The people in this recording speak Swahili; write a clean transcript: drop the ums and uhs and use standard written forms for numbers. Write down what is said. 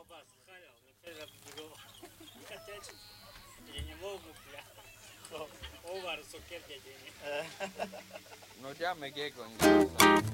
bas, hayo, nipenda mzigo. Katechi. Yenye mogu pia. Over so kete yenye. No ya me quedé con